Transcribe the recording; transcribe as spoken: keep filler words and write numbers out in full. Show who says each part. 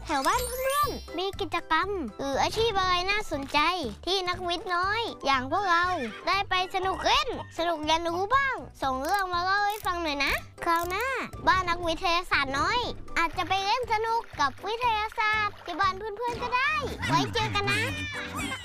Speaker 1: แถวบ้านเพื่อนๆมีกิจกรรมหรืออาชีพอะไรน่าสนใจที่นักวิทย์น้อยอย่างพวกเราได้ไปสนุกเล่นสนุกเรียนรู้บ้างส่งเรื่องมาเล่าให้ฟังหน่อยนะคราวหน้าบ้านนักวิทยาศาสตร์น้อยอาจจะไปเล่นสนุกกับวิทยาศาสตร์ที่บ้านเพื่อนๆก็ได้ไว้เจอกันนะ